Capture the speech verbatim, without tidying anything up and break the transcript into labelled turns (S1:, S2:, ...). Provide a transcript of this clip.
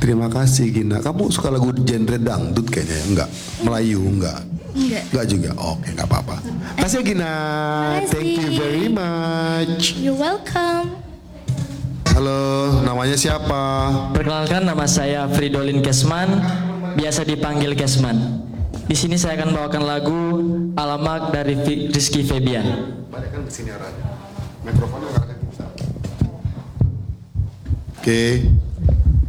S1: Terima kasih Gina. Kamu suka lagu genre dangdut kayaknya? Enggak. Melayu enggak?
S2: Enggak.
S1: Enggak juga. Oke, enggak apa-apa. Kasih Gina.
S2: Makasih.
S1: Thank you very much.
S2: You're welcome.
S1: Halo, namanya siapa?
S3: Perkenalkan, nama saya Fridolin Kesman, biasa dipanggil Kesman. Di sini saya akan bawakan lagu Alamak dari Rizky Febian.
S1: Balikkan ke sini arahnya. Mikrofonnya nggak ada. Oke.